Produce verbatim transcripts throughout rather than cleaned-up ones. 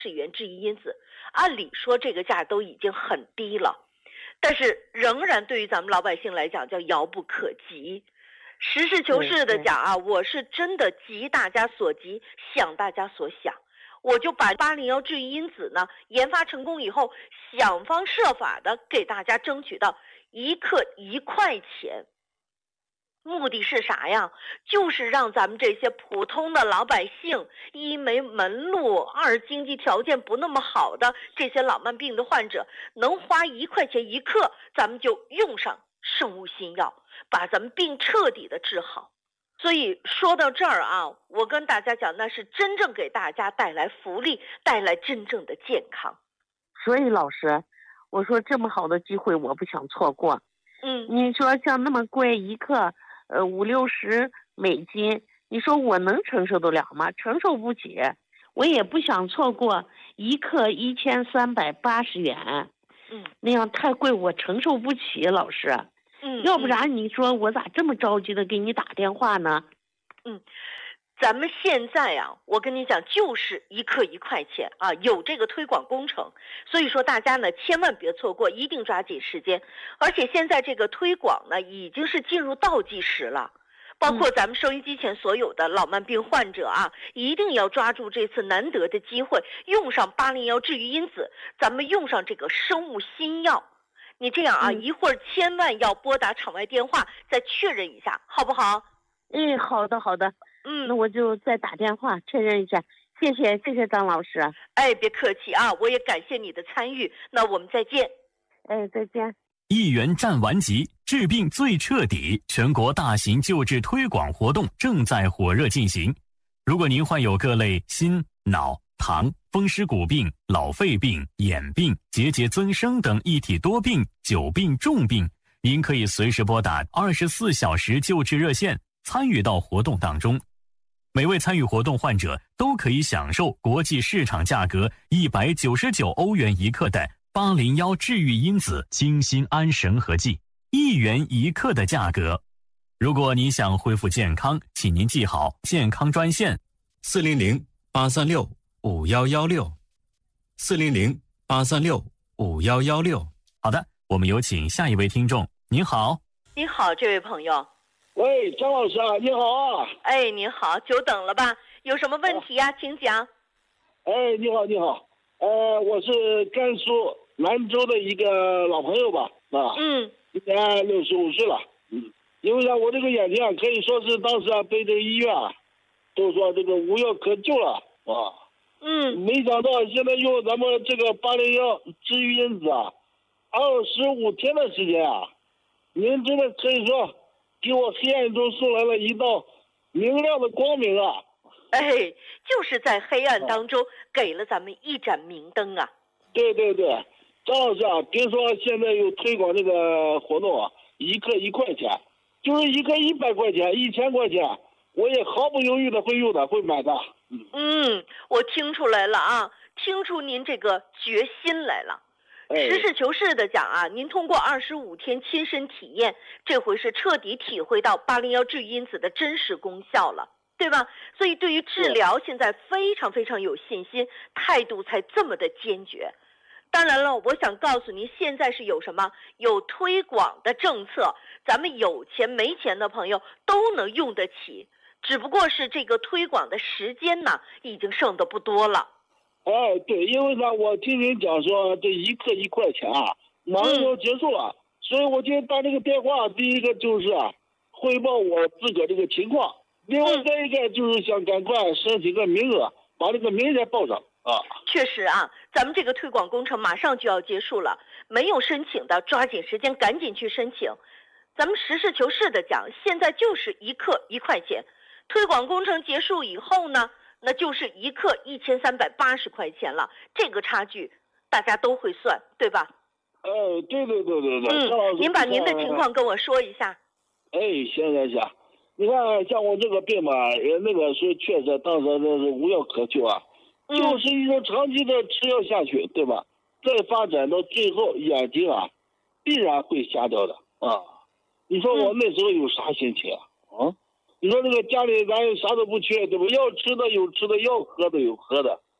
元治愈因子，按理说这个价都已经很低了，但是仍然对于咱们老百姓来讲叫遥不可及。实事求是的讲啊，我是真的急大家所急，想大家所想。我就把八零幺治愈因子呢研发成功以后，想方设法的给大家争取到一克一块钱。目的是啥呀？就是让咱们这些普通的老百姓，一没门路，二经济条件不那么好的这些老慢病的患者，能花一块钱一克，咱们就用上生物新药，把咱们病彻底的治好。所以说到这儿啊，我跟大家讲，那是真正给大家带来福利，带来真正的健康。 所以老师，我说这么好的机会我不想错过。 嗯， 你说像那么贵一克呃五六十美金，你说我能承受得了吗？承受不起。我也不想错过一克一千三百八十元， 嗯， 那样太贵我承受不起，老师。 嗯， 要不然你说我咋这么着急的给你打电话呢？ 嗯，咱们现在啊，我跟你讲，就是一克一块钱啊，有这个推广工程，所以说大家呢千万别错过，一定抓紧时间。而且现在这个推广呢已经是进入倒计时了，包括咱们收音机前所有的老慢病患者啊，一定要抓住这次难得的机会，用上八零幺治愈因子，咱们用上这个生物新药。你这样啊， 嗯、 一会儿千万要拨打场外电话再确认一下，好不好？ 哎，好的好的， 嗯， 那我就再打电话确认一下。谢谢谢谢张老师。 哎，别客气啊，我也感谢你的参与。那我们再见。 哎，再见。 一元战完疾，治病最彻底，全国大型救治推广活动正在火热进行。如果您患有各类心、脑、糖、风湿骨病、老肺病、眼病、结节增生等一体多病、久病重病，您可以随时拨打二十四小时救治热线，参与到活动当中。每位参与活动患者都可以享受国际市场价格一百九十九欧元一克的八零幺治愈因子清心安神合剂，一元一克的价格。如果你想恢复健康，请您记好健康专线四零零八三六五幺幺六，四零零八三六五幺幺六。好的，我们有请下一位听众。您好。 你好，这位朋友。 喂，张老师啊，你好啊。 哎，您好，久等了吧？有什么问题呀、啊？请讲。 哎，你好，你好。呃，我是甘肃兰州的一个老朋友吧，啊， 嗯， 今年六十五岁了，嗯，因为呢，我这个眼睛啊，可以说是当时啊，被这个医院啊，都说这个无药可救了啊， 嗯， 没想到现在用咱们这个八零幺治愈因子啊，二十五天的时间啊，您真的可以说给我黑暗中送来了一道明亮的光明啊！ 哎，就是在黑暗当中给了咱们一盏明灯啊！ 对对对，张老师啊，别说现在有推广这个活动啊，一克一块钱，就是一克一百块钱、一千块钱，我也毫不犹豫的会用的，会买的。 嗯嗯，我听出来了啊，听出您这个决心来了。实事求是的讲啊，您通过二十五天亲身体验，这回是彻底体会到八零幺治愈因子的真实功效了，对吧？所以对于治疗现在非常非常有信心，态度才这么的坚决。当然了，我想告诉您，现在是有什么？有推广的政策，咱们有钱没钱的朋友都能用得起，只不过是这个推广的时间呢，已经剩的不多了。 哎，对，因为呢，我听您讲说这一克一块钱啊，马上就结束了，嗯、所以我今天打这个电话，第一个就是啊，汇报我自个这个情况，另外再一个就是想赶快申请个名额，把这个名额报上啊。 确实啊，咱们这个推广工程马上就要结束了，没有申请的抓紧时间赶紧去申请。咱们实事求是的讲，现在就是一克一块钱，推广工程结束以后呢？那就是一克一千三百八十块钱了，这个差距大家都会算，对吧？ 哎，对对对对对。 嗯，您把您的情况跟我说一下。 哎，行行行，你看像我这个病吧，那个是确实当时那是无药可救啊，嗯、就是一种长期的吃药下去，对吧？再发展到最后，眼睛啊，必然会瞎掉的啊。你说我那时候有啥心情啊？啊？你说这个家里咱啥都不缺，对吧？要吃的有吃的，要喝的有喝的，对吧？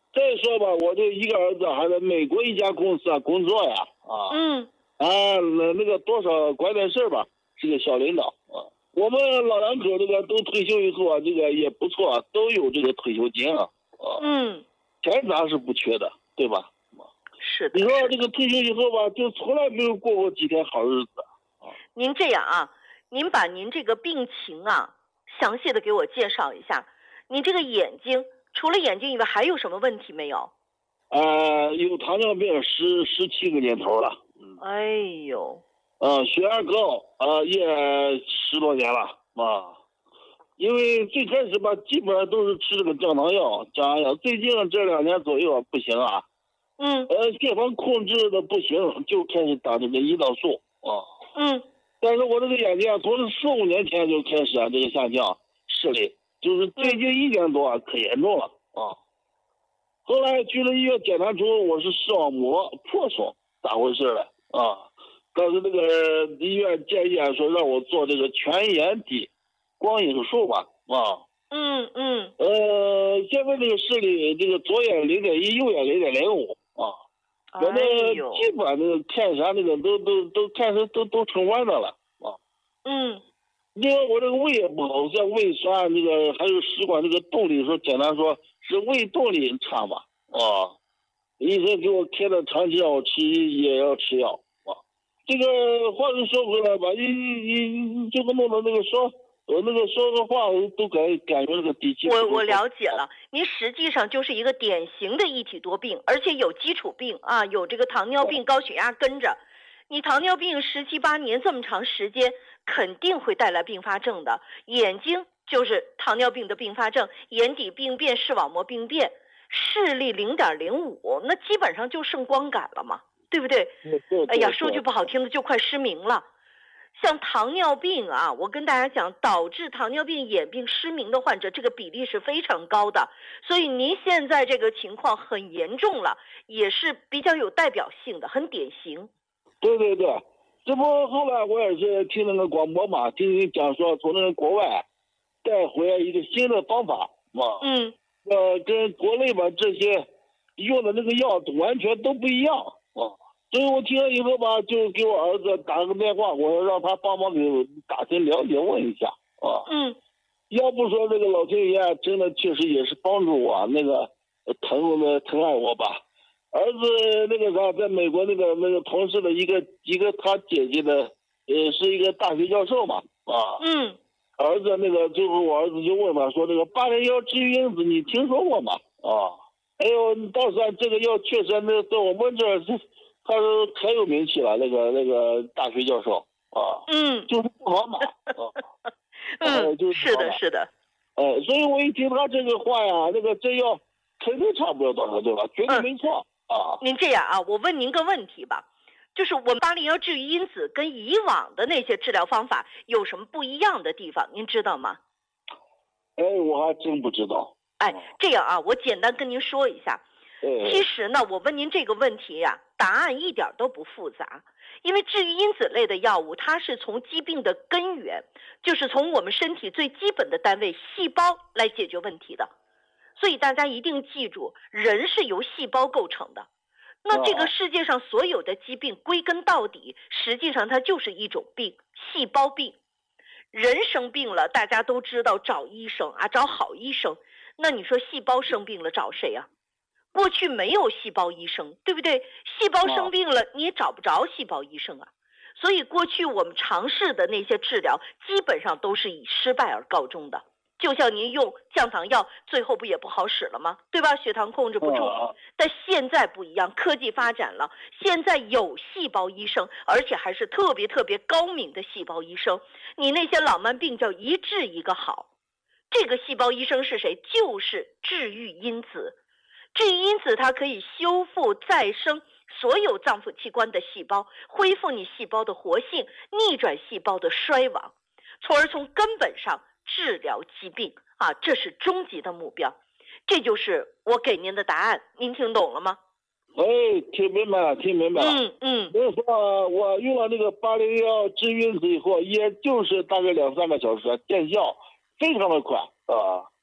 再说吧，我这一个儿子还在美国一家公司啊工作呀，啊， 嗯啊，那那个多少管点事儿吧，是个小领导啊。我们老两口这个都退休以后啊，这个也不错啊，都有这个退休金啊，啊， 嗯， 钱咱是不缺的，对吧？ 是的。 你说这个退休以后吧，就从来没有过过几天好日子。 您这样啊，您把您这个病情啊详细的给我介绍一下。你这个眼睛除了眼睛以外还有什么问题没有？ 呃，有糖尿病十十七个年头了。 嗯，哎呦。 呃，血压高，呃，也十多年了啊。因为最开始吧，基本上都是吃这个降糖药，降糖药。最近这两年左右不行啊。 嗯。 呃，血糖控制的不行，就开始打这个胰岛素啊。 嗯。 但是我这个眼睛啊，从四五年前就开始啊，这个下降视力，就是最近一年多啊，可严重了啊。后来去了医院检查出我是视网膜破损，咋回事了啊？当时那个医院建议啊，说让我做这个全眼底光影术吧啊。 嗯嗯。 呃，现在这个视力，这个左眼零点一，右眼零点零五啊。我那基本那个看啥那个都都都看成都都成弯的了啊。 嗯。 因为我这个胃也不好，像胃酸那个还有食管这个动力，说检查说是胃动力差嘛啊。医生给我开的长期让我吃也要吃药啊。这个话又说回来吧，一一这个弄的那个说。我那个说的话都感感觉那个底气。 我我了解了，您实际上就是一个典型的一体多病，而且有基础病啊，有这个糖尿病、高血压跟着。你糖尿病十七八年这么长时间，肯定会带来并发症的。眼睛就是糖尿病的并发症，眼底病变、视网膜病变，视力零点零五，那基本上就剩光感了嘛，对不对？哎呀，说句不好听的，就快失明了。像糖尿病啊，我跟大家讲，导致糖尿病眼病失明的患者，这个比例是非常高的。所以您现在这个情况很严重了，也是比较有代表性的，很典型。 对对对，这不后来我也是听那个广播嘛，听你讲说从那个国外带回来一个新的方法嘛， 嗯， 呃，跟国内吧这些用的那个药完全都不一样啊。所以我听了以后吧，就给我儿子打个电话，我让他帮忙给我打听了解问一下啊。 嗯， 要不说这个老天爷真的确实也是帮助我，那个疼的疼爱我吧。儿子那个啥，在美国那个那个同事的一个一个他姐姐的，呃，是一个大学教授嘛啊。 嗯。 儿子那个最后我儿子就问嘛，说这个八零幺治愈因子你听说过吗？啊，哎呦，到时候这个药确实那在我们这儿是。他是很有名气了，那个那个大学教授啊， 嗯， 就是不好买啊， 嗯，就是是的，是的， 呃，所以我一听他这个话呀，那个这药肯定差不了多少，对吧？绝对没错、嗯、啊。 您这样啊，我问您个问题吧，就是我们八零幺治愈因子跟以往的那些治疗方法有什么不一样的地方，您知道吗？ 哎，我还真不知道。 哎，这样啊，我简单跟您说一下。其实呢，我问您这个问题呀、啊，答案一点都不复杂，因为治愈因子类的药物，它是从疾病的根源，就是从我们身体最基本的单位细胞来解决问题的。所以大家一定记住，人是由细胞构成的。那这个世界上所有的疾病，归根到底，实际上它就是一种病，细胞病。人生病了，大家都知道找医生啊，找好医生。那你说细胞生病了找谁啊？过去没有细胞医生，对不对？细胞生病了，你也找不着细胞医生啊。所以过去我们尝试的那些治疗，基本上都是以失败而告终的。就像您用降糖药，最后不也不好使了吗？对吧？血糖控制不住。但现在不一样，科技发展了，现在有细胞医生，而且还是特别特别高明的细胞医生。你那些老慢病叫一治一个好。这个细胞医生是谁？就是治愈因子。治愈因子它可以修复再生所有脏腑器官的细胞，恢复你细胞的活性，逆转细胞的衰亡，从而从根本上治疗疾病啊，这是终极的目标。这就是我给您的答案，您听懂了吗？ 哎，听明白了，听明白了。 嗯嗯。 所以说，我用了那个八零幺治愈因子以后，也就是大概两三个小时，见效非常的快啊。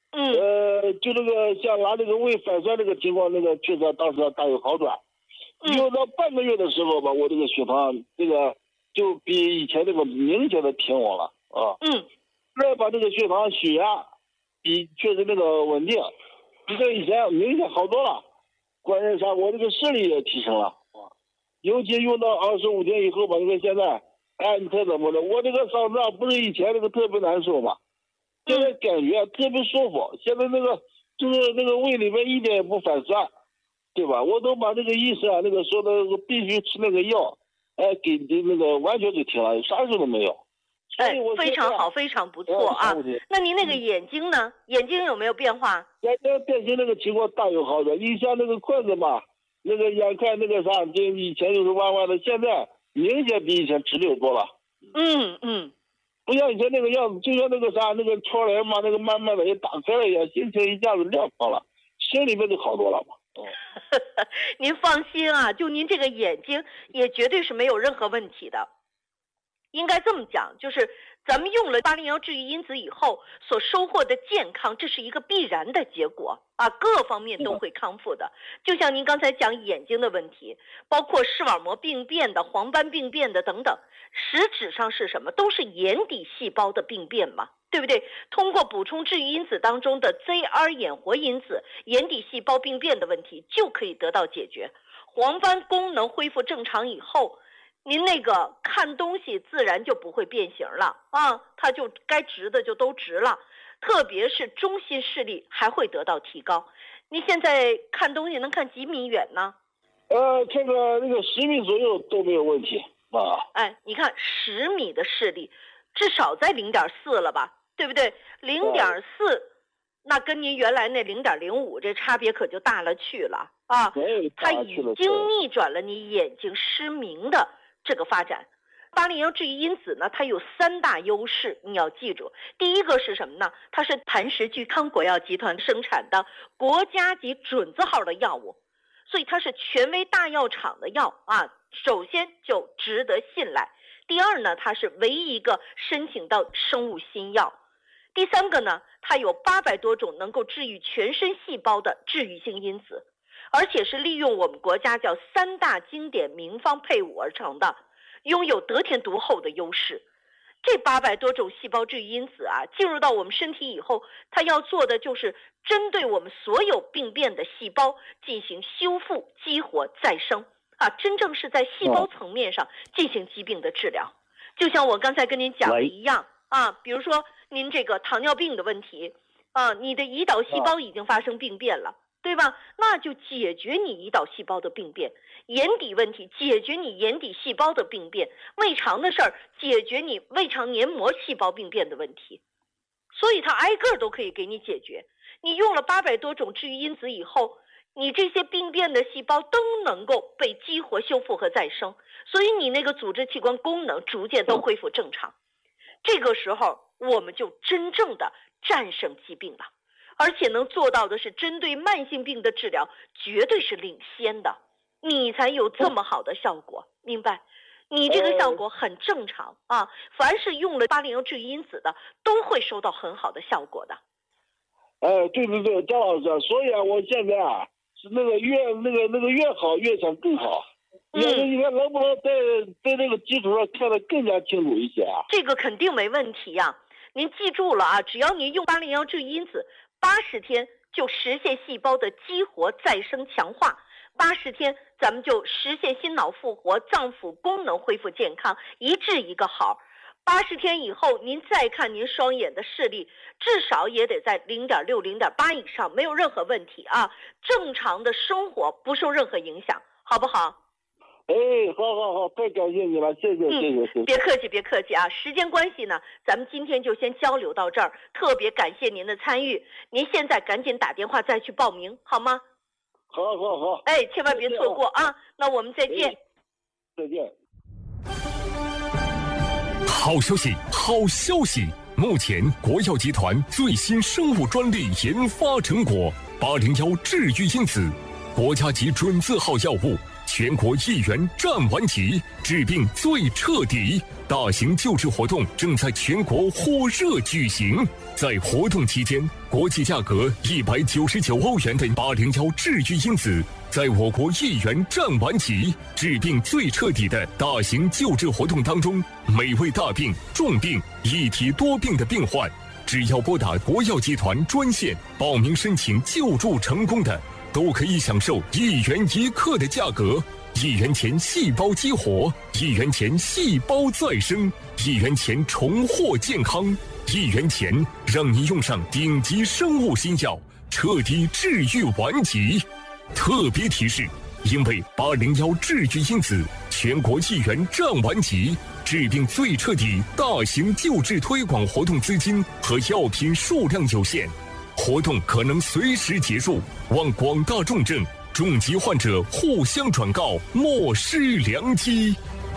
嗯。 呃，就这个像拿这个胃反酸这个情况，那个确实当时大有好转。 嗯。 用到半个月的时候吧，我这个血糖这个就比以前这个明显的平稳了啊。 嗯。 再把这个血糖、血压比确实那个稳定，比这以前明显好多了。关键啥？我这个视力也提升了啊。尤其用到二十五天以后吧，你看现在，哎，你猜怎么着？我这个嗓子啊，不是以前那个特别难受嘛，现在感觉特别舒服。现在那个就是那个胃里面一点也不反酸，对吧？我都把这个医生啊那个说的必须吃那个药，哎，给给那个完全给停了，啥事都没有。 哎，非常好，非常不错啊。那您那个眼睛呢？眼睛有没有变化？ 眼睛变形那个情况大有好转。你像那个筷子嘛，那个眼看那个啥，就以前就是弯弯的，现在明显比以前直溜多了。 嗯嗯， 不像以前那个样子，就像那个啥，那个窗帘嘛，那个慢慢的也打开了一样，心情一下子亮堂了，心里面就好多了嘛。哦、 您放心啊，就您这个眼睛也绝对是没有任何问题的。应该这么讲，就是咱们用了八零幺治愈因子以后所收获的健康，这是一个必然的结果啊，各方面都会康复的。就像您刚才讲眼睛的问题，包括视网膜病变的、黄斑病变的等等，实质上是什么？都是眼底细胞的病变嘛，对不对？通过补充治愈因子当中的 Z R 眼活因子，眼底细胞病变的问题就可以得到解决。黄斑功能恢复正常以后，您那个看东西自然就不会变形了啊，它就该直的就都直了，特别是中心视力还会得到提高。你现在看东西能看几米远呢？ 呃，这个那个十米左右都没有问题啊。 哎，你看十米的视力，至少在零点四了吧，对不对？零点四，那跟您原来那零点零五这差别可就大了去了啊！它已经逆转了你眼睛失明的这个发展。八零幺治愈因子呢，它有三大优势，你要记住。第一个是什么呢？它是磐石聚康国药集团生产的国家级准字号的药物，所以它是权威大药厂的药啊，首先就值得信赖。第二呢，它是唯一一个申请到生物新药。第三个呢，它有八百多种能够治愈全身细胞的治愈性因子，而且是利用我们国家叫三大经典名方配伍而成的，拥有得天独厚的优势。这八百多种细胞治愈因子啊，进入到我们身体以后，它要做的就是针对我们所有病变的细胞进行修复、激活、再生啊，真正是在细胞层面上进行疾病的治疗。就像我刚才跟您讲的一样啊，比如说您这个糖尿病的问题啊，你的胰岛细胞已经发生病变了，对吧？那就解决你胰岛细胞的病变。眼底问题解决你眼底细胞的病变，胃肠的事儿解决你胃肠黏膜细胞病变的问题，所以它挨个都可以给你解决。你用了八百多种治愈因子以后，你这些病变的细胞都能够被激活、修复和再生，所以你那个组织器官功能逐渐都恢复正常。这个时候我们就真正的战胜疾病了，而且能做到的是针对慢性病的治疗绝对是领先的，你才有这么好的效果，明白？你这个效果很正常啊，凡是用了八零幺治愈因子的都会收到很好的效果的。 哎，对对对，张老师，所以啊，我现在啊是那个越那个那个越好越想更好。嗯，你看能不能在在这个基础上看得更加清楚一些啊？ 这个肯定没问题呀、啊。您记住了啊，只要您用八零幺治愈因子，八十天就实现细胞的激活、再生、强化。八十天，咱们就实现心脑复活、脏腑功能恢复健康，一治一个好。八十天以后，您再看您双眼的视力，至少也得在零点六、零点八以上，没有任何问题啊。正常的生活不受任何影响，好不好？ 哎，好好好，太感谢你了，谢谢、嗯、谢谢谢谢。 别客气别客气啊，时间关系呢，咱们今天就先交流到这儿。特别感谢您的参与，您现在赶紧打电话再去报名，好吗？ 好好好， 哎，千万别错过啊！那我们再见。 再见。 好消息，好消息！目前国药集团最新生物专利研发成果八零幺治愈因子，国家级准字号药物， 全国一元战完级，治病最彻底。大型救治活动正在全国火热举行。在活动期间，国际价格一百九十九欧元的八零幺治愈因子，在我国一元战完级，治病最彻底的大型救治活动当中，每位大病、重病、一体多病的病患，只要拨打国药集团专线报名申请救助成功的，都可以享受一元一克的价格。一元钱细胞激活，一元钱细胞再生，一元钱重获健康，一元钱让你用上顶级生物新药，彻底治愈顽疾。特别提示：因为八零幺治愈因子全国一元战完级，治病最彻底大型救治推广活动资金和药品数量有限，活动可能随时结束，望广大重症、重疾患者互相转告，莫失良机。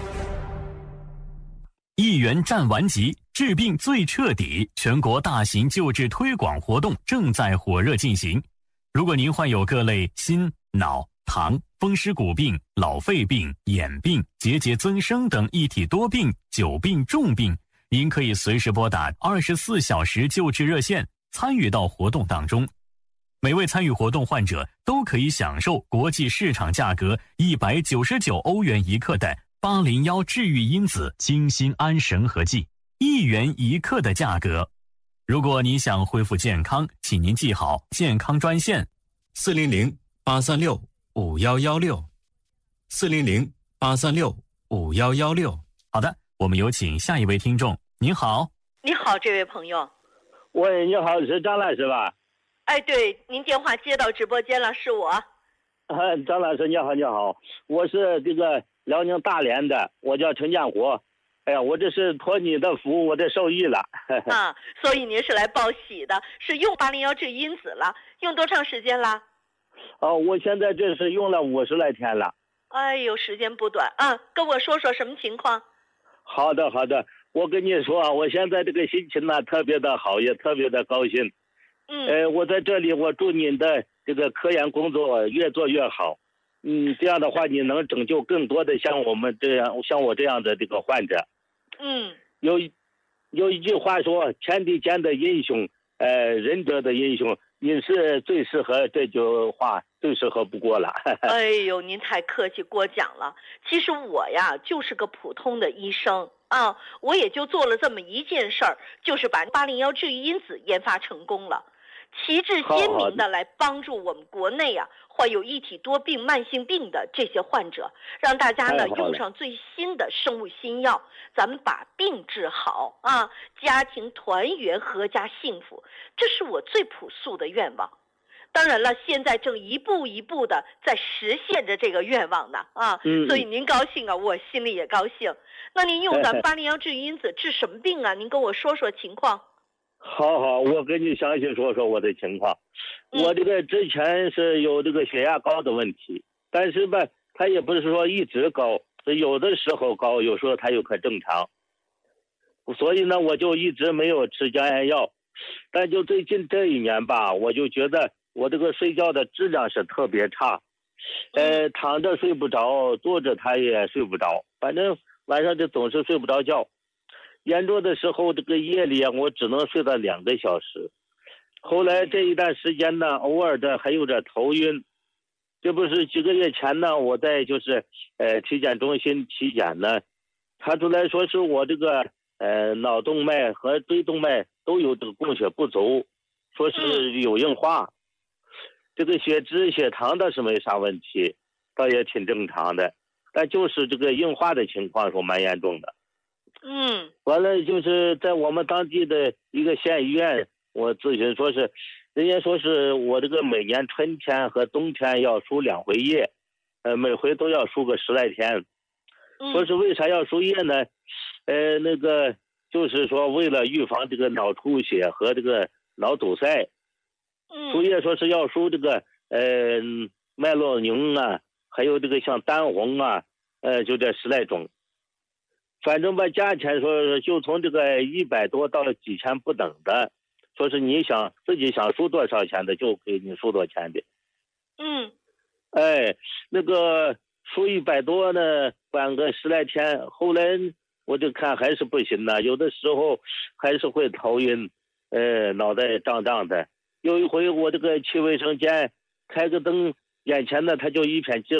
一元战完级，治病最彻底，全国大型救治推广活动正在火热进行。如果您患有各类心、脑、糖、风湿骨病、老肺病、眼病、结节增生等一体多病、久病重病，您可以随时拨打二十四小时救治热线，参与到活动当中。每位参与活动患者都可以享受国际市场价格一百九十九欧元一克的八零幺治愈因子清心安神合剂，一元一克的价格。如果你想恢复健康，请您记好健康专线： 四零零八三六五幺幺六，四零零八三六五幺幺六。 好的，我们有请下一位听众。您好。 你好，这位朋友。 喂，你好，是张老师吧？ 哎，对，您电话接到直播间了，是我。 啊，张老师你好，你好，我是这个辽宁大连的，我叫陈建国。哎呀，我这是托你的福，我这受益了。 啊，所以您是来报喜的，是用八零幺治因子了，用多长时间了？ 哦，我现在这是用了五十来天了。 哎呦，时间不短啊，跟我说说什么情况？ 好的，好的，我跟你说，我现在这个心情呢特别的好，也特别的高兴。 嗯， 呃，我在这里，我祝您的这个科研工作越做越好。嗯，这样的话，你能拯救更多的像我们这样、像我这样的这个患者。 嗯， 有有一句话说：“天地间的英雄，呃，仁者的英雄。”您是最适合这句话，最适合不过了。 哎呦，您太客气过奖了。其实我呀，就是个普通的医生啊，我也就做了这么一件事儿，就是把八零幺治愈因子研发成功了。旗帜鲜明的来帮助我们国内啊患有一体多病慢性病的这些患者，让大家呢用上最新的生物新药，咱们把病治好啊，家庭团圆，阖家幸福，这是我最朴素的愿望。当然了，现在正一步一步的在实现着这个愿望呢啊， 嗯、 所以您高兴啊，我心里也高兴。那您用咱八零幺治愈因子治什么病啊？您跟我说说情况。 好好，我跟你详细说说我的情况。 嗯、 我这个之前是有这个血压高的问题，但是吧，它也不是说一直高，有的时候高，有时候它又可正常。所以呢，我就一直没有吃降压药。但就最近这一年吧，我就觉得我这个睡觉的质量是特别差，呃，躺着睡不着，坐着他也睡不着，反正晚上就总是睡不着觉。严重的时候，这个夜里啊，我只能睡到两个小时。后来这一段时间呢，偶尔的还有点头晕。这不是几个月前呢，我在就是呃体检中心体检呢，查出来说是我这个呃脑动脉和椎动脉都有这个供血不足，说是有硬化。这个血脂、血糖倒是没啥问题，倒也挺正常的，但就是这个硬化的情况是蛮严重的。 嗯， 完了就是在我们当地的一个县医院，我咨询说是，人家说是我这个每年春天和冬天要输两回液，呃，每回都要输个十来天。说是为啥要输液呢？呃，那个就是说为了预防这个脑出血和这个脑堵塞。输液说是要输这个呃麦洛宁啊，还有这个像丹红啊，呃，就这十来种。反正吧，价钱说就从这个一百多到几千不等的，说是你想自己想输多少钱的就给你输多少钱的。 嗯， 哎，那个输一百多呢，管个十来天，后来我就看还是不行呢，有的时候还是会头晕，呃，脑袋胀胀的。有一回我这个去卫生间开个灯，眼前呢它就一片金